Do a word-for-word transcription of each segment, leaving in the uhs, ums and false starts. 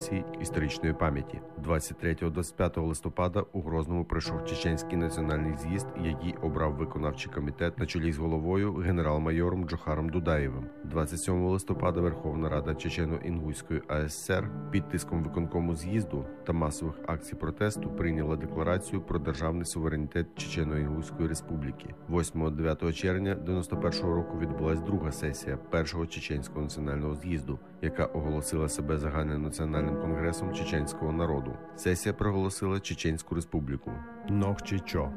конференції історичної пам'яті. двадцять третього - двадцять п'ятого листопада у Грозному пройшов Чеченський національний з'їзд, який обрав виконавчий комітет на чолі з головою генерал-майором Джохаром Дудаєвим. двадцять сьомого листопада Верховна Рада Чечено-Інгуської АСР під тиском виконкому з'їзду та масових акцій протесту прийняла декларацію про державний суверенітет Чечено-Інгуської республіки. восьмого - дев'ятого червня дев'яносто першого року відбулась друга сесія першого Чеченського національного з'їзду, яка оголосила себе загальнонаціональним конгресом чеченського народу. Сесія проголосила Чеченську республіку. Нохчичо.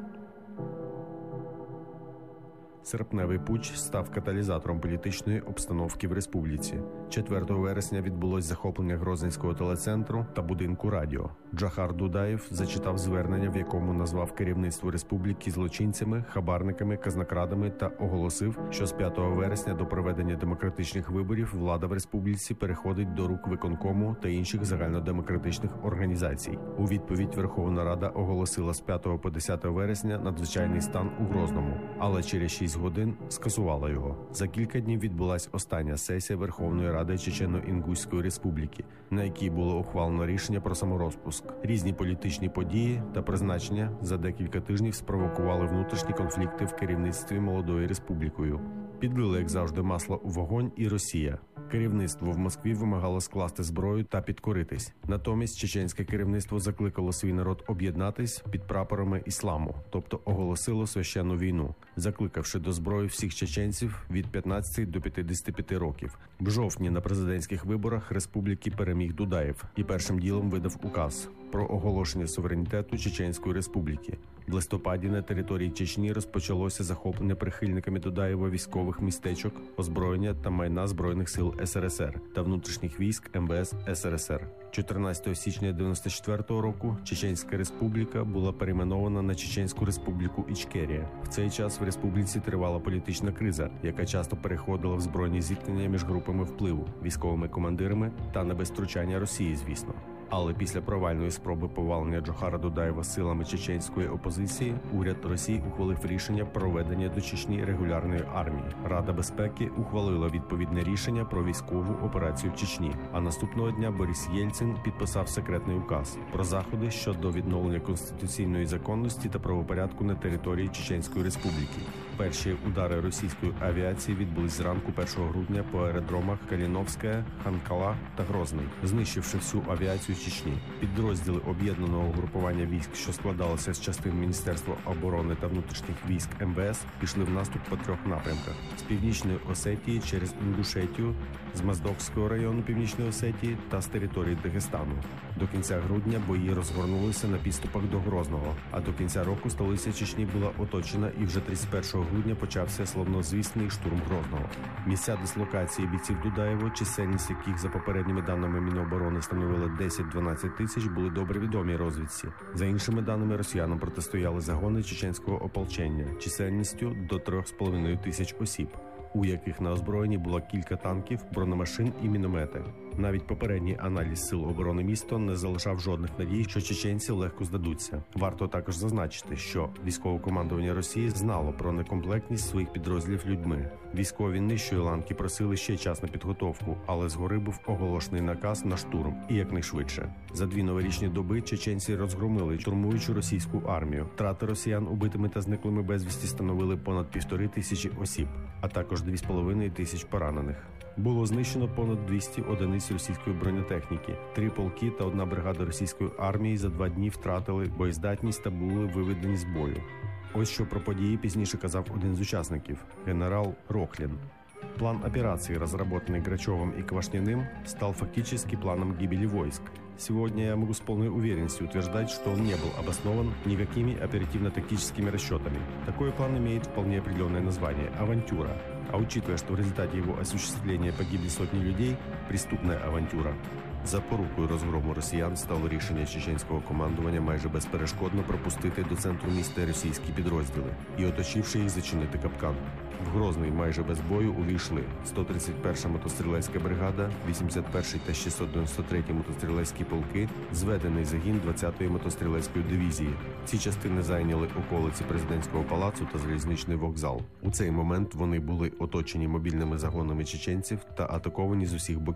Серпневий путч став каталізатором політичної обстановки в республіці. четвертого вересня відбулось захоплення Грозненського телецентру та будинку радіо. Джохар Дудаєв зачитав звернення, в якому назвав керівництво республіки злочинцями, хабарниками, казнокрадами та оголосив, що з п'ятого вересня до проведення демократичних виборів влада в республіці переходить до рук виконкому та інших загальнодемократичних організацій. У відповідь Верховна Рада оголосила з п'ятого по десяте вересня надзвичайний стан у Грозному, але через шість годин скасувала його. За кілька днів відбулась остання сесія Верховної Ради Чечено-Інгуської республіки, на якій було ухвалено рішення про саморозпуск. Різні політичні події та призначення за декілька тижнів спровокували внутрішні конфлікти в керівництві молодою республікою. Підлили, як завжди, масло у вогонь і Росія. Керівництво в Москві вимагало скласти зброю та підкоритись. Натомість чеченське керівництво закликало свій народ об'єднатись під прапорами ісламу, тобто оголосило священну війну, закликавши до зброї всіх чеченців від п'ятнадцяти до п'ятдесяти п'яти років. В жовтні на президентських виборах республіки переміг Дудаєв і першим ділом видав указ про оголошення суверенітету Чеченської республіки. В листопаді на території Чечні розпочалося захоплення прихильниками Дудаєва військових містечок, озброєння та майна Збройних сил СРСР та внутрішніх військ ем ве ес СРСР. чотирнадцятого січня дев'яносто четвертого року Чеченська республіка була перейменована на Чеченську республіку Ічкерія. В цей час в республіці тривала політична криза, яка часто переходила в збройні зіткнення між групами впливу, військовими командирами та на безвтручання Росії, звісно. Але після провальної спроби повалення Джохара Дудаєва силами чеченської опозиції, уряд Росії ухвалив рішення про введення до Чечні регулярної армії. Рада безпеки ухвалила відповідне рішення про військову операцію в Чечні. А наступного дня Борис Єльцин підписав секретний указ про заходи щодо відновлення конституційної законності та правопорядку на території Чеченської республіки. Перші удари російської авіації відбулись зранку першого грудня по аеродромах Каліновське, Ханкала та Грозний, знищивши всю авіацію Чечні. Підрозділи об'єднаного угрупування військ, що складалося з частин Міністерства оборони та внутрішніх військ ем ве ес, пішли в наступ по трьох напрямках: з Північної Осетії через Інгушетію, з Моздокського району Північної Осетії та з території Дагестану. До кінця грудня бої розгорнулися на підступах до Грозного, а до кінця року столиця Чечні була оточена і вже тридцять першого грудня почався славнозвісний штурм Грозного. Місця дислокації бійців Дудаєва, чисельність яких за попередніми даними Міноборони становила десять-дванадцять тисяч, були добре відомі розвідці. За іншими даними, росіянам протистояли загони чеченського ополчення чисельністю до трьох з половиною тисяч осіб, у яких на озброєнні було кілька танків, бронемашин і міномети. Навіть попередній аналіз сил оборони міста не залишав жодних надій, що чеченці легко здадуться. Варто також зазначити, що військове командування Росії знало про некомплектність своїх підрозділів людьми. Військові нижчої ланки просили ще час на підготовку, але згори був оголошений наказ на штурм і якнайшвидше. За дві новорічні доби чеченці розгромили штурмуючу російську армію. Втрати росіян убитими та зниклими безвісті становили понад півтори тисячі осіб, а також дві з половиною тисяч поранених. Було знищено понад двісті одиниць російської бронетехніки. Три полки та одна бригада російської армії за два дні втратили боєздатність та були виведені з бою. Ось що про події пізніше казав один з учасників – генерал Рохлин. План операции, разработанный Грачевым и Квашниным, стал фактически планом гибели войск. Сегодня я могу с полной уверенностью утверждать, что он не был обоснован никакими оперативно-тактическими расчетами. Такой план имеет вполне определенное название – авантюра. А учитывая, что в результате его осуществления погибли сотни людей – преступная авантюра. Запорукою розгрому росіян стало рішення чеченського командування майже безперешкодно пропустити до центру міста російські підрозділи і, оточивши їх, зачинити капкан. В Грозний майже без бою увійшли сто тридцять перша мотострілецька бригада, вісімдесят перший та шістсот дев'яносто третій мотострілецькі полки, зведений загін двадцятої мотострілецької дивізії. Ці частини зайняли околиці президентського палацу та залізничний вокзал. У цей момент вони були оточені мобільними загонами чеченців та атаковані з усіх боків.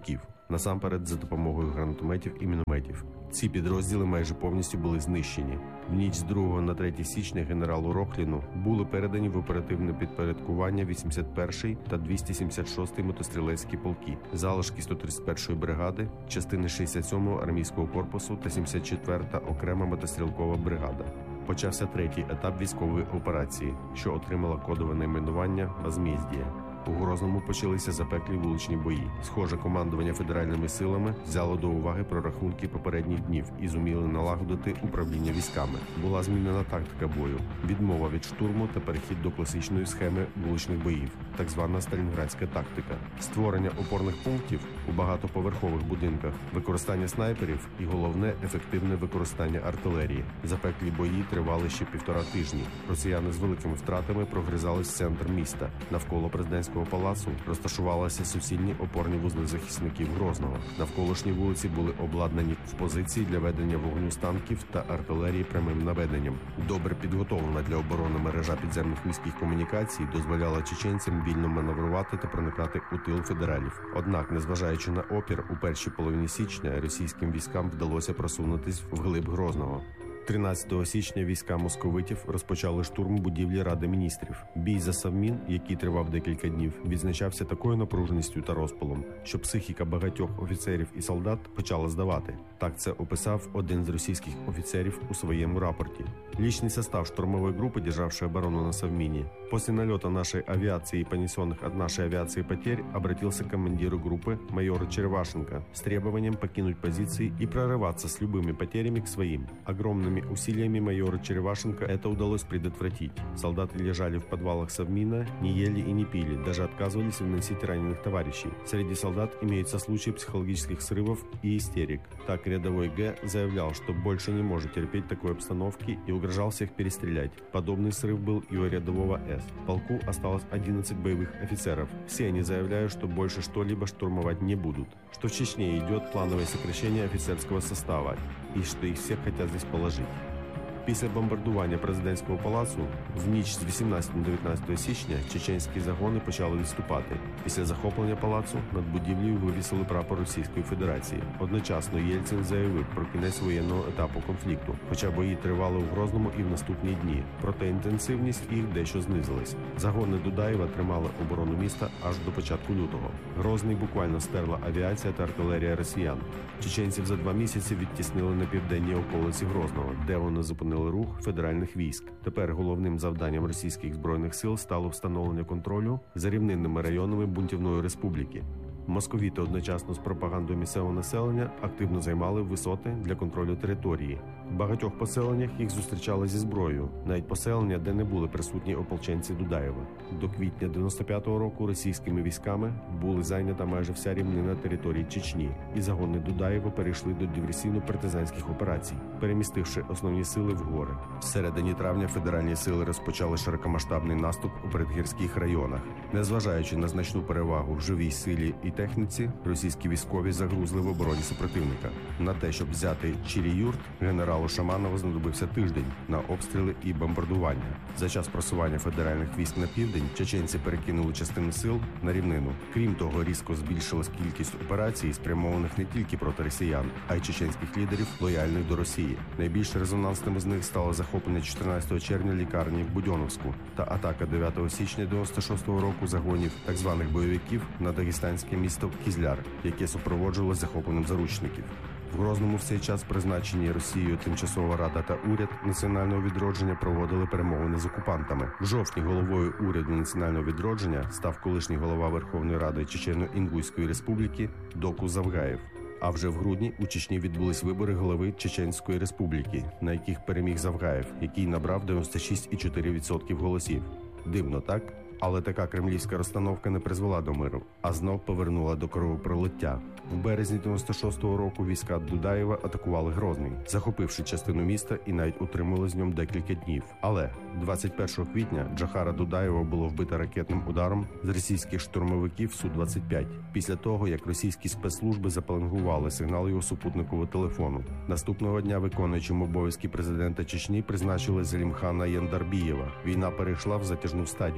насамперед за допомогою гранатометів і мінометів. Ці підрозділи майже повністю були знищені. В ніч з другого на третє січня генералу Рохліну були передані в оперативне підпорядкування вісімдесят перший та двісті сімдесят шостий мотострілецькі полки, залишки сто тридцять першої бригади, частини шістдесят сьомого армійського корпусу та сімдесят четверта окрема мотострілкова бригада. Почався третій етап військової операції, що отримала кодове найменування «Возмездіє». У Грозному почалися запеклі вуличні бої. Схоже, командування федеральними силами взяло до уваги прорахунки попередніх днів і зуміли налагодити управління військами. Була змінена тактика бою, відмова від штурму та перехід до класичної схеми вуличних боїв, так звана сталінградська тактика. Створення опорних пунктів у багатоповерхових будинках, використання снайперів і, головне, ефективне використання артилерії. Запеклі бої тривали ще півтора тижні. Росіяни з великими втратами прогризались в центр міста. Навколо президентського палацу розташувалися суцільні опорні вузли захисників Грозного. Навколишні вулиці були обладнані в позиції для ведення вогню з танків та артилерії прямим наведенням. Добре підготовлена для оборони мережа підземних міських комунікацій дозволяла чеченцям вільно маневрувати та проникати у тил федералів. Однак, незважаючи на опір, у першій половині січня російським військам вдалося просунутись вглиб Грозного. тринадцятого січня війська московитів розпочали штурм будівлі Ради міністрів. Бій за Совмін, який тривав декілька днів, відзначався такою напруженістю та розпалом, що психіка багатьох офіцерів і солдат почала здавати. Так це описав один з російських офіцерів у своєму рапорті. Личный состав штурмовой группы, державшей оборону на Совмине, после налета нашей авиации и понесенных от нашей авиации потерь, обратился к командиру группы, майору Черевашенко, с требованием покинуть позиции и прорываться с любыми потерями к своим. Огромными усилиями майора Черевашенко это удалось предотвратить. Солдаты лежали в подвалах Совмина, не ели и не пили, даже отказывались выносить раненых товарищей. Среди солдат имеются случаи психологических срывов и истерик. Так рядовой Г заявлял, что больше не может терпеть такой обстановки и угрожал всех перестрелять. Подобный срыв был и у рядового С. В полку осталось одиннадцать боевых офицеров. Все они заявляют, что больше что-либо штурмовать не будут. Что в Чечне идет плановое сокращение офицерского состава и что их всех хотят здесь положить. Після бомбардування президентського палацу в ніч з вісімнадцятого на дев'ятнадцяте січня чеченські загони почали відступати. Після захоплення палацу над будівлею вивісили прапор Російської Федерації. Одночасно Єльцин заявив про кінець воєнного етапу конфлікту, хоча бої тривали у Грозному і в наступні дні. Проте інтенсивність їх дещо знизилась. Загони Дудаєва тримали оборону міста аж до початку лютого. Грозний буквально стерла авіація та артилерія росіян. Чеченців за два місяці відтіснили на південні околиці Грозного, де вони зупинили рух федеральних військ. Тепер головним завданням російських збройних сил стало встановлення контролю за рівнинними районами бунтівної республіки. Московіти одночасно з пропагандою місцевого населення активно займали висоти для контролю території. В багатьох поселеннях їх зустрічали зі зброєю, навіть поселення, де не були присутні ополченці Дудаєва. До квітня дев'яносто п'ятого року російськими військами були зайнята майже вся рівнина території Чечні, і загони Дудаєва перейшли до диверсійно-партизанських операцій, перемістивши основні сили в гори. В середині травня федеральні сили розпочали широкомасштабний наступ у передгірських районах. Незважаючи на значну перевагу в живій силі і техніці, російські військові загрузли в обороні супротивника. На те, щоб взяти Чирі-Юрт, генералу Шаманову знадобився тиждень на обстріли і бомбардування. За час просування федеральних військ на південь чеченці перекинули частини сил на рівнину. Крім того, різко збільшилась кількість операцій, спрямованих не тільки проти росіян, а й чеченських лідерів, лояльних до Росії. Найбільш резонансним з них стало захоплення чотирнадцятого червня лікарні в Будьоновську та атака дев'ятого січня дев'яносто шостого року загонів так званих бойовиків на дагестанське місто Кізляр, яке супроводжувалось захопленням заручників. В Грозному в цей час призначені Росією Тимчасова Рада та уряд національного відродження проводили перемовини з окупантами. В жовтні головою уряду національного відродження став колишній голова Верховної Ради Чечено-Інгуської Республіки Доку Завгаєв. А вже в грудні у Чечні відбулись вибори голови Чеченської Республіки, на яких переміг Завгаєв, який набрав дев'яносто шість цілих чотири десятих відсотка голосів. Дивно, так? Але така кремлівська розстановка не призвела до миру, а знов повернула до кровопролиття. В березні дев'яносто шостого року війська Дудаєва атакували Грозний, захопивши частину міста і навіть утримали з ньому декілька днів. Але двадцять першого квітня Джохара Дудаєва було вбито ракетним ударом з російських штурмовиків Су двадцять п'ять, після того, як російські спецслужби запеленгували сигнал його супутникового телефону. Наступного дня виконуючим обов'язки президента Чечні призначили Зелімхана Яндарбієва. Війна перейшла в затяжну стадію, незважаючи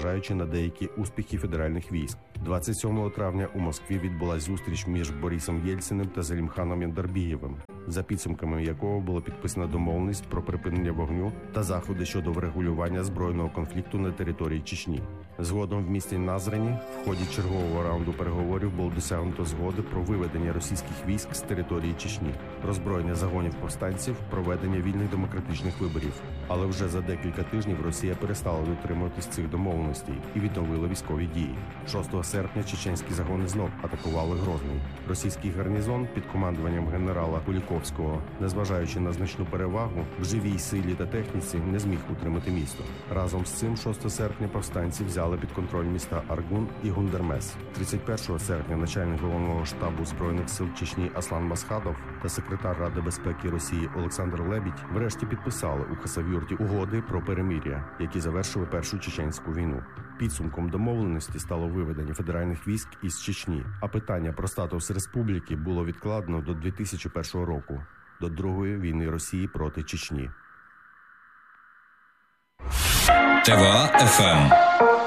незважаючи на деякі успіхи федеральних військ. двадцять сьомого травня у Москві відбулась зустріч між Борисом Єльциним та Залімханом Яндарбієвим, за підсумками якого було підписано домовленість про припинення вогню та заходи щодо врегулювання збройного конфлікту на території Чечні. Згодом в місті Назрані в ході чергового раунду переговорів було досягнуто згоди про виведення російських військ з території Чечні, роззброєння загонів повстанців, проведення вільних демократичних виборів. Але вже за декілька тижнів Росія перестала дотримуватись цих домовленостей і відновила військові дії. шостого серпня чеченські загони знов атакували Грозний. Російський гарнізон під командуванням генерала Куліковського, незважаючи на значну перевагу в живій силі та техніці, не зміг утримати місто. Разом з цим шостого серпня повстанці взяли під контроль міста Аргун і Гундермес. тридцять першого серпня начальник головного штабу Збройних сил Чечні Аслан Масхадов та секретар Ради безпеки Росії Олександр Лебідь врешті підписали у Хасавюрті угоди про перемир'я, які завершили Першу чеченську війну. Підсумком домовленості стало виведення федеральних військ із Чечні, а питання про статус республіки було відкладено до дві тисячі першого року, до Другої війни Росії проти Чечні. ТВА еф ем